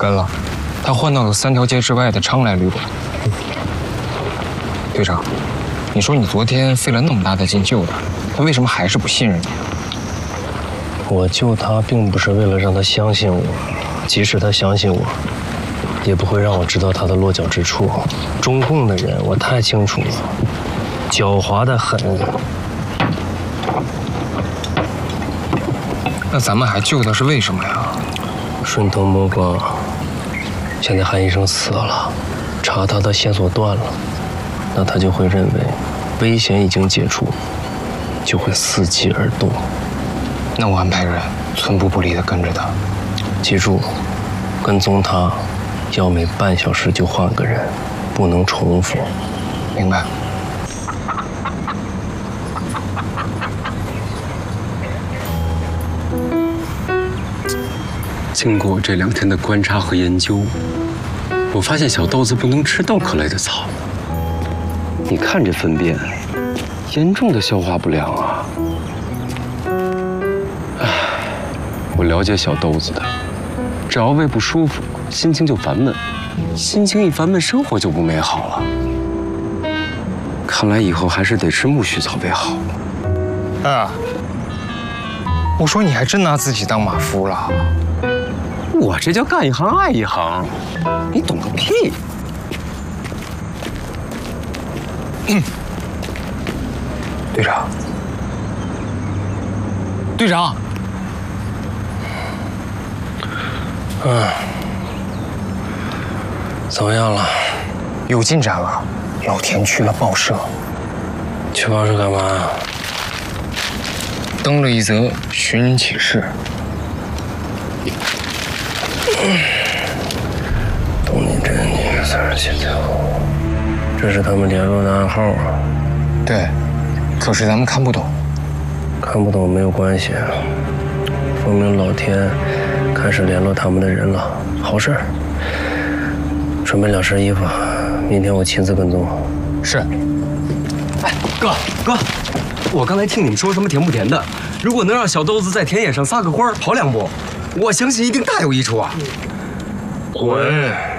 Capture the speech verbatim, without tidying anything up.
跟了，他换到了三条街之外的昌来旅馆。队长，你说你昨天费了那么大的劲救他，他为什么还是不信任你？ 我救他并不是为了让他相信我，即使他相信我，也不会让我知道他的落脚之处。中共的人我太清楚了，狡猾得很。 那咱们还救他是为什么呀？ 顺藤摸瓜，现在韩医生死了，查他的线索断了，那他就会认为危险已经解除，就会伺机而动。 那我安排人寸步不离地跟着他。 记住，跟踪他要每半小时就换个人，不能重复。 明白。 经过这两天的观察和研究，我发现小豆子不能吃豆壳类的草。你看这粪便，严重的消化不良啊！唉，我了解小豆子的，只要胃不舒服，心情就烦闷，心情一烦闷，生活就不美好了。看来以后还是得吃苜蓿草为好。 啊！我说你还真拿自己当马夫了。 我这叫干一行爱一行，你懂个屁！ 嗯，队长，队长， 嗯，怎么样了？ 有进展了，老田去了报社。 去报社干嘛呀？ 登了一则寻人启事。 东宁镇女三十七条，这是他们联络的暗号啊。 对，可是咱们看不懂。 看不懂没有关系，说明老天开始联络他们的人了，好事。准备两身衣服，明天我亲自跟踪。 是。 哎，哥哥，我刚才听你们说什么甜不甜的？如果能让小豆子在田野上撒个欢儿，跑两步，我相信一定大有益处啊！ 滚！